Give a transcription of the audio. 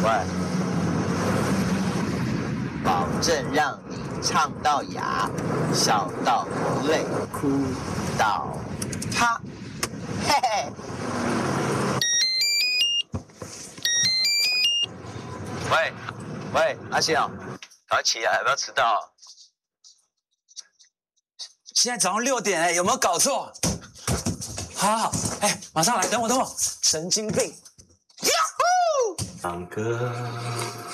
喂，保证让你唱到哑，笑到泪，哭到哈，嘿嘿。喂，阿信哦，赶快起来，不要迟到。 现在早上6点有没有搞错？好，马上来，等我，神经病！ 唱歌